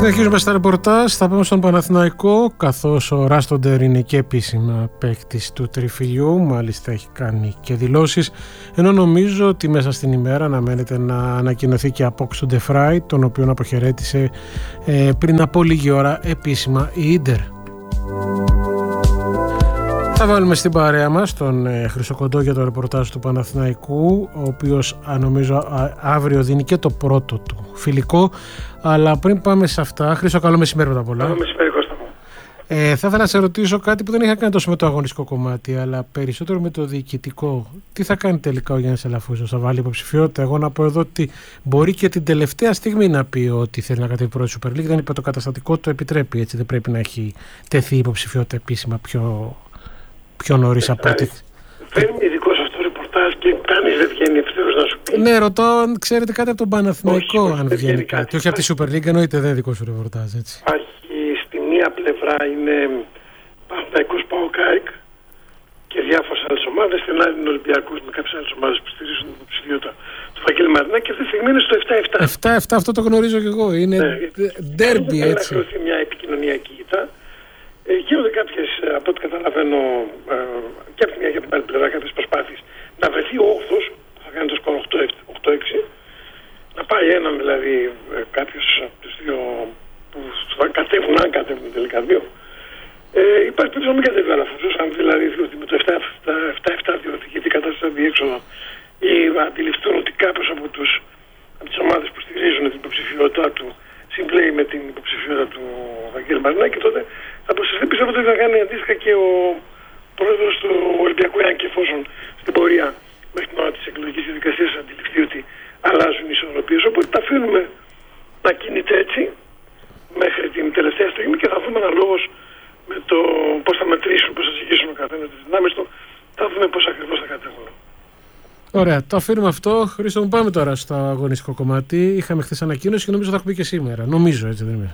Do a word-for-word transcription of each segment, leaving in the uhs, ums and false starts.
Συνεχίζουμε στα ρεπορτάζ, θα πάμε στον Παναθηναϊκό, καθώς ο Ράστοντερ είναι και επίσημα παίκτης του τριφυλιού, μάλιστα έχει κάνει και δηλώσεις, ενώ νομίζω ότι μέσα στην ημέρα αναμένεται να ανακοινωθεί και απόξω του Ντεφράι, τον οποίον αποχαιρέτησε ε, πριν από λίγη ώρα επίσημα η Ίντερ. Θα βάλουμε στην παρέα μας τον ε, Χρυσοκοντό για το ρεπορτάζ του Παναθηναϊκού, ο οποίος α, νομίζω α, αύριο δίνει και το πρώτο του φιλικό. Αλλά πριν πάμε σε αυτά, Χρυσό, καλό μεσημέρι πρώτα απ' όλα. Καλό μεσημέρι, Κώστα μου. Ε, θα ήθελα να σε ρωτήσω κάτι που δεν είχα κάνει τόσο με το αγωνιστικό κομμάτι, αλλά περισσότερο με το διοικητικό. Τι θα κάνει τελικά ο Γιάννης Αλαφούζος, θα βάλει υποψηφιότητα? Εγώ να πω εδώ ότι μπορεί και την τελευταία στιγμή να πει ότι θέλει να κατέβει πρώτη Super League. Δεν είπε, το καταστατικό το επιτρέπει, έτσι δεν πρέπει να έχει τεθεί υποψηφιότητα επίσημα πιο, πιο νωρίς από ό,τι. Δεν είμαι ειδικός σε αυτό το ρεπορτάζ και κανείς δεν βγαίνει ευθέως να σου πει. Ναι, ρωτώ αν ξέρετε κάτι από τον Παναθηναϊκό, όχι, αν βγαίνει κάτι. κάτι. Όχι από τη Super League, εννοείται, δεν είναι δικό σου ρεπορτάζ, έτσι. Υπάρχει στη μία πλευρά είναι Παναθηναϊκός, ΠΑΟΚ, ΑΕΚ και διάφορες άλλες ομάδες. Στην άλλη είναι Ολυμπιακός με κάποιες άλλες ομάδες που στηρίζουν την υποψηφιότητα του Βαγγέλη Μαρινά και αυτή τη στιγμή είναι στο επτά επτά. επτά επτά, αυτό το γνωρίζω και εγώ. Είναι ντέρμπι, ναι, έτσι. Έχει μια επικοινωνιακή ήττα. Ε, γίνονται κάποιες, από ό,τι καταλαβαίνω, ε, και από τη μια και από την άλλη πλευρά, κάποιες προσπάθειες να βρεθεί ο όγδοος, θα κάνει το σκορ οκτώ έξι, να πάει έναν δηλαδή ε, κάποιος από τους δύο που θα κατέβουν, αν κατέβουν τελικά δύο. Ε, υπάρχει περίπτωση να μην κατέβει ο Αλαφούζος, αν δηλαδή ότι με το επτά επτά διορθωθεί η κατάσταση διέξοδο ή αντιληφθούν ότι κάποιος από, τους, από τις ομάδες που στηρίζουν την υποψηφιότητά του συμπλέει με την υποψηφιότητα του Βαγγέλη Μαρινά, και τότε θα προσθεθεί. Πιστεύω ότι θα κάνει αντίστοιχα και ο πρόεδρος του Ολυμπιακού, αν και εφόσον στην πορεία μέχρι την ώρα της εκλογικής διαδικασίας αντιληφθεί ότι αλλάζουν οι ισορροπίες. Οπότε τα αφήνουμε να κινείται έτσι μέχρι την τελευταία στιγμή και θα δούμε αναλόγως με το πώς θα μετρήσουν, πώς θα ζυγίσουν ο καθένας τις δυνάμεις του, θα δούμε πώς ακριβώς θα κατέβουν. Ωραία, το αφήνουμε αυτό. Χρήστο μου, πάμε τώρα στο αγωνιστικό κομμάτι. Είχαμε χθες ανακοίνωση και νομίζω θα έχουμε και σήμερα. Νομίζω, έτσι δεν είναι?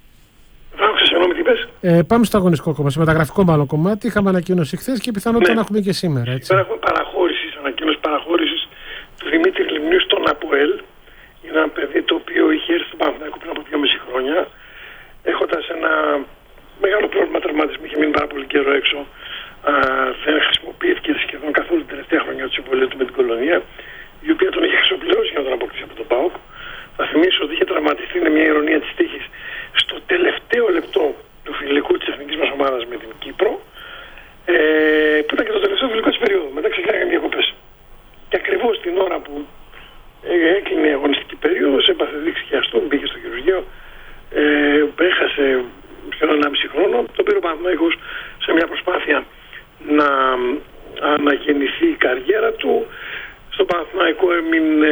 Ε, πάμε στο αγωνιστικό κομμάτι, σε μεταγραφικό μάλλον κομμάτι. Είχαμε ανακοίνωση χθες και πιθανότητα ναι. να έχουμε και σήμερα. Έτσι. Σήμερα έχουμε παραχώρηση, ανακοίνωση παραχώρηση του Δημήτρη Λιμνίου στον ΑΠΟΕΛ. Είναι ένα παιδί το οποίο είχε έρθει στον Παναθηναϊκό πριν από δυόμιση χρόνια. Έχοντας ένα μεγάλο πρόβλημα τραυματισμού, είχε μείνει πάρα πολύ καιρό έξω. Α, δεν χρησιμοποιήθηκε σχεδόν καθόλου την τελευταία χρονιά του συμβολίου του με την Κολονία, η οποία τον είχε χρησιμοποιήσει για να τον αποκτήσει από τον ΠΑΟΚ. Θα θυμίσω ότι είχε τραυματιστεί, είναι μια ειρωνία της τύχης, στο τελευταίο λεπτό του φιλικού της εθνικής μας ομάδας με την Κύπρο, ε, που ήταν και το τελευταίο φιλικό της περίοδου. Μετά ξεκίνησαν διακοπές. Και ακριβώς την ώρα που έκλεινε η αγωνιστική περίοδος, έπαθε δείξη χιαστού, μπήκε στο χειρουργείο, ε, έχασε σχεδόν ένα μισή χρόνο. Το πήρε ο Παναθηναϊκός σε μια προσπάθεια να αναγεννηθεί η καριέρα του. Στο Παναθηναϊκό έμεινε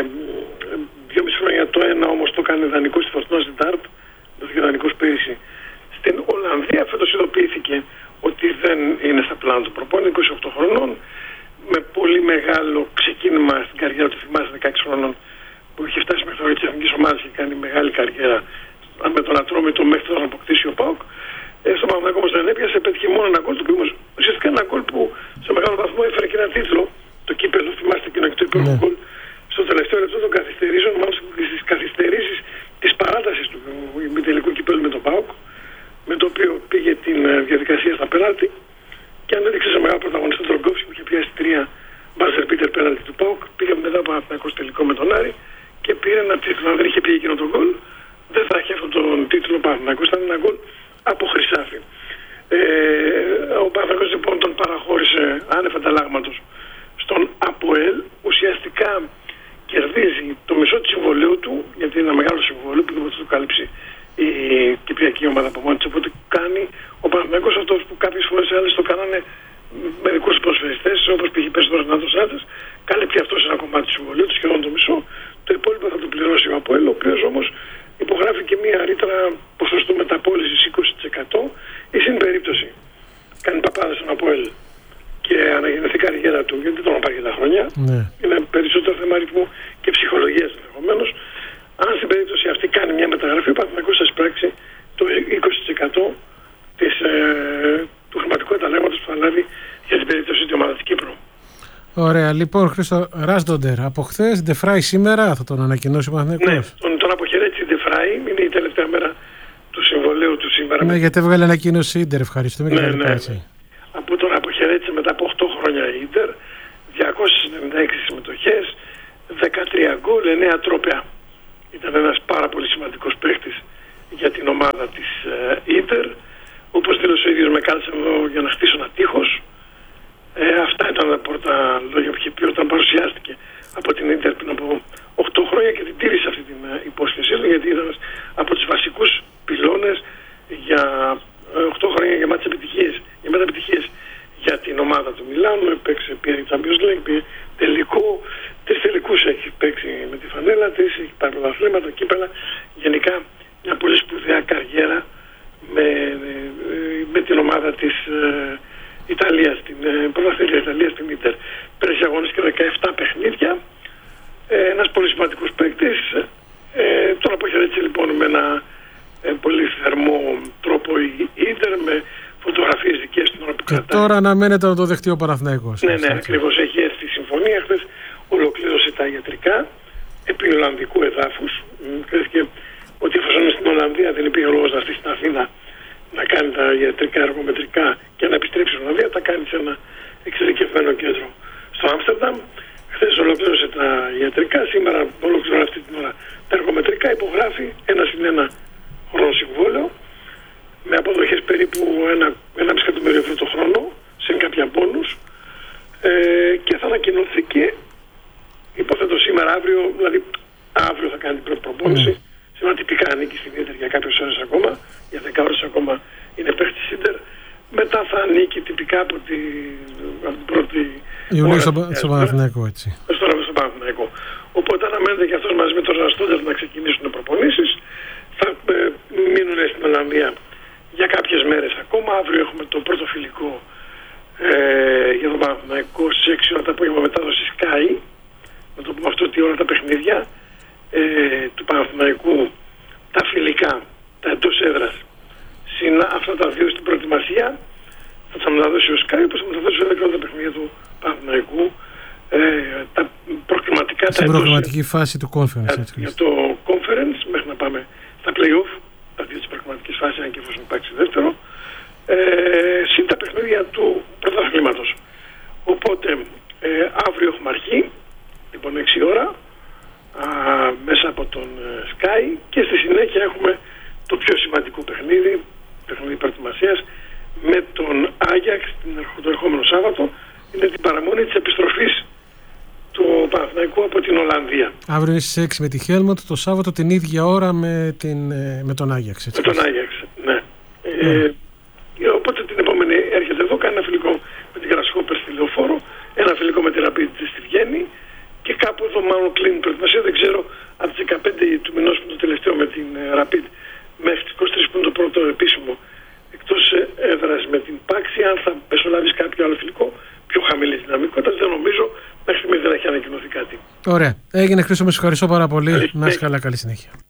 δυόμιση χρόνια, το ένα όμως το έκανε δανεικό στη Φορτούνα Ζιντάρτ, το είχε δανεικός πέρυσι στην Ολλανδία. Φέτος ειδοποιήθηκε ότι δεν είναι στα πλάνα του προπόνηση, είκοσι οκτώ χρονών, με πολύ μεγάλο ξεκίνημα στην καριέρα του. Θυμάσαι, δεκαέξι χρονών που είχε φτάσει μέχρι τώρα της εθνικής ομάδας και κάνει μεγάλη καριέρα με τον Ατρόμητο μέχρι τώρα να αποκτήσει ο ΠΑΟΚ. Ε, στο Παναθηναϊκό όμως δεν έπιασε, πέτυχε μόνο ένα γκολ, το οποίο όμως ουσιαστικά ένα γκολ που σε μεγάλο βαθμό έφερε και ένα τίτλο, το κύπελλο. Θυμάστε εκείνο και το υπέροχο γκολ στο τελευταίο λεπτό των καθυστερήσεων, μάλλον στις καθυστερήσεις της παράτασης του ημιτελικού κυπέλλου με τον ΠΑΟΚ, με το οποίο πήγε την διαδικασία στα πέναλτι και ανέδειξε σε μεγάλο πρωταγωνιστή τον Γκόφση που είχε πιάσει τρία μπάζερ μπίτερ πέναλτι του ΠΑΟΚ. Πήγε μετά από Παναθηναϊκός τελικό με τον Άρη και πήρε ένα τίτλο. Αν δεν είχε πει εκείνο τον γκολ, δεν θα είχε αυτόν τον τίτλο ο Παναθηναϊκός. Ήταν ένα γκολ από χρυσάφι. Ε, ο Παναθηναϊκός λοιπόν τον παραχώρησε άνευ ανταλλάγματος στον ΑΠΟΕΛ. Ουσιαστικά κερδίζει το μισό του συμβολέου του, γιατί είναι ένα μεγάλο συμβόλαιο που δεν μπορεί να το κάλυψει η κυπριακή ομάδα από μόνη της. Οπότε κάνει ο Παναθηναϊκός αυτός που κάποιες φορές άλλες το κάνανε με δικούς τους προσφερειστές, όπως πήγε πέρσι τώρα Νάτος Άντζας. Κάλυψε αυτός ένα κομμάτι του συμβολέου του, σχεδόν το μισό. Το υπόλοιπο θα το πληρώσει ο ΑΠΟΕΛ, ο οποίος όμως υπογράφει και μία ρήτρα ποσοστού μεταπώλησης είκοσι τοις εκατό ή στην περίπτωση κάνει παπάδες στον ΑΠΟΕΛ και αναγεννηθεί η καριέρα του, γιατί δεν τον πάρει για τα χρόνια. Ναι. Είναι περισσότερο θέμα αριθμού και ψυχολογίας ενδεχομένως. Αν στην περίπτωση αυτή κάνει μια μεταγραφή, ο Παναθηναϊκός θα εισπράξει το είκοσι τοις εκατό της, ε, του χρηματικού ενταλέγματος που θα λάβει για την περίπτωση της ομάδας της Κύπρου. Ωραία, λοιπόν, Χρήστο, Ράστοντερ από χθες, Ντεφράι σήμερα, θα τον ανακοινώσει ο Παναθηναϊκός. Ναι, τον, τον αποχαιρέτησε Ντεφράι, είναι η τελευταία μέρα συμβολέου του σήμερα. Ναι, γιατί έβγαλε ανακοίνωση Ίντερ, ευχαριστούμε. Ναι, ναι, ναι. Από τον αποχαιρέτησε μετά από οκτώ χρόνια η Ίντερ, διακόσιες ενενήντα έξι συμμετοχές, δεκατρία γκολ, εννέα τρόπαια. Ήταν ένας πάρα πολύ σημαντικός παίκτης για την ομάδα της Ίντερ. Όπως δήλωσε ο ίδιος, με κάλεσε εδώ για να χτίσω ένα τείχος. Ε, αυτά ήταν τα πρώτα λόγια που είχε πει όταν παρουσιάστηκε από την Ίντερ πριν από οκτώ χρόνια και την τήρησε αυτή την υπόσχεσή του, γιατί ήταν από τους βασικούς πυλώνες για οκτώ χρόνια γεμάτες επιτυχίες, γεμάτα επιτυχίες για την ομάδα του Μιλάνου. Έπαιξε, πήρε Champions League, πήρε τελικό, τρεις τελικούς έχει παίξει με τη φανέλα της, έχει πάρει πρωταθλήματα, κύπελα. Γενικά μια πολύ σπουδαία καριέρα με, με την ομάδα της ε, Ιταλίας, την ε, πρωταθλήτρια Ιταλίας, την Ίντερ. Πέρασε αγώνες και δεκαεπτά παιχνίδια. Ε, ένας πολύ σημαντικός παίκτης. Ε, τον αποχαιρέτησε λοιπόν με ένα ε, πολύ θερμό τρόπο η Ίντερ, με φωτογραφίες δικές την ώρα που κρατάει. Και τώρα αναμένεται να το δεχτεί ο Παναθηναϊκός. Ναι, ναι, ακριβώς. Έχει έρθει η συμφωνία. Χθες ολοκλήρωσε τα ιατρικά επί Ολλανδικού εδάφους. Κρίθηκε ότι εφόσον είναι στην Ολλανδία δεν υπήρχε λόγος να στήσει στην Αθήνα να κάνει τα ιατρικά εργομετρικά και να επιστρέψει στην Ολλανδία. Τα κάνει σε ένα εξειδικευμένο κέντρο στο Άμστερνταμ. Χθες ολοκλήρωσε τα ιατρικά. Σήμερα ολοκληρώνει αυτή την ώρα τα εργομετρικά. Υπογράφει ένα συν ένα χρόνο συμβόλαιο με αποδοχές περίπου ένα κόμμα πέντε εκατομμύριο ευρώ το χρόνο, σε κάποια μπόνους, ε, και θα ανακοινωθεί και υποθέτω σήμερα, αύριο, δηλαδή αύριο θα κάνει την πρώτη προπόνηση. Mm. Σήμερα τυπικά ανήκει στην Ίντερ για κάποιες ώρες ακόμα, για δέκα ώρες ακόμα είναι παίχτης Ίντερ. Μετά θα ανήκει τυπικά από την, από την πρώτη Ιουνίου στο Παναθηναϊκό, έτσι. Στο Παναθηναϊκό. Οπότε αναμένεται και αυτός μαζί με τον Ραστόντερ να ξεκινήσουν προπονήσεις. Θα ε, μείνουν στην Ολλανδία για κάποιες μέρες ακόμα. Αύριο έχουμε το πρώτο φιλικό ε, για τον Παναθηναϊκό στις έξι ώρα το απόγευμα, μετάδοση Sky. Να το πούμε αυτό, τι ώρα τα παιχνίδια ε, του Παναθηναϊκού, τα φιλικά, τα εντός έδρας, συν αυτά τα δύο στην προετοιμασία, θα τα μεταδώσει ο Sky, όπως θα μεταδώσει όλα τα παιχνίδια του Παναθηναϊκού, ε, τα προκριματικά, στην προκριματική φάση του conference. Για, για το conference, μέχρι να πάμε στα play-off, τα δύο της προκριματικής φάσης, αν και εφόσον υπάρξει δεύτερο, ε, συν τα παιχνίδια του πρωταθλήματος. Οπότε ε, αύριο έχουμε αρχή, λοιπόν έξι ώρα, α, μέσα από τον ε, Sky, και στη συνέχεια έχουμε το πιο σημαντικό παιχνίδι, παιχνίδι προετοιμασίας, με τον Άγιαξ το ερχόμενο Σάββατο. Είναι την παραμονή της επιστροφής του Παναθηναϊκού από την Ολλανδία. Αύριο είναι στις έξι με τη Χέλμοντ, το Σάββατο την ίδια ώρα με, την, με τον Άγιαξ. Με τον Άγιαξ, ναι. Mm. Ε, οπότε την επόμενη έρχεται εδώ, κάνει ένα φιλικό με την Grasshopper στη Λεωφόρο, ένα φιλικό με τη Rapid στη Βιέννη, και κάπου εδώ μάλλον κλείνει η προετοιμασία. Δεν ξέρω από τις δεκαπέντε του μηνός που είναι το τελευταίο με την Rapid μέχρι τις είκοσι τρεις που είναι το πρώτο επίσημο εκτός έδρας με την Πάξη, αν θα μεσολάβεις κάποιο άλλο φιλικό πιο χαμηλή δυναμικότητα. Δεν νομίζω, μέχρι στιγμή δεν έχει ανακοινωθεί κάτι. Ωραία. Έγινε, Χρήστο, με ευχαριστώ πάρα πολύ. Να είσαι καλά, καλή συνέχεια.